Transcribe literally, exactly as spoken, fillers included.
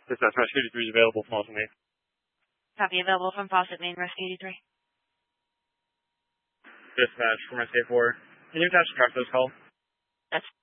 Dispatch, Rescue eighty-three is available from Faucet, Maine. Copy, available from Faucet, Maine, Rescue eighty-three. Dispatch from Rescue four. Can you attach the truck to this call? That's